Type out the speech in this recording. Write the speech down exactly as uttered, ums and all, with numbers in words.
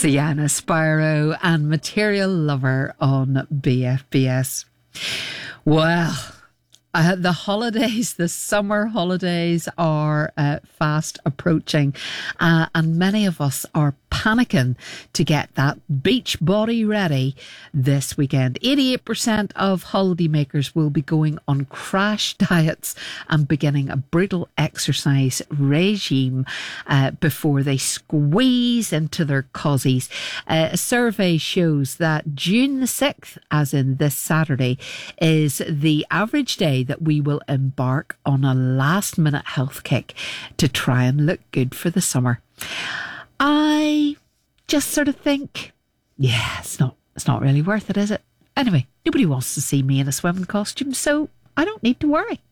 Sienna Spyro and Material Lover on B F B S. Well, uh, the holidays, the summer holidays are uh, fast approaching, uh, and many of us are panicking to get that beach body ready this weekend. eighty-eight percent of holidaymakers will be going on crash diets and beginning a brutal exercise regime uh, before they squeeze into their cozies. Uh, a survey shows that June the sixth, as in this Saturday, is the average day that we will embark on a last minute health kick to try and look good for the summer. I just sort of think, yeah, it's not, it's not really worth it, is it? Anyway, nobody wants to see me in a swimming costume, so I don't need to worry.